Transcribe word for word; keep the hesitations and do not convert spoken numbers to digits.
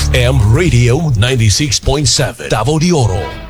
X M Radio ninety-six point seven Davao de Oro.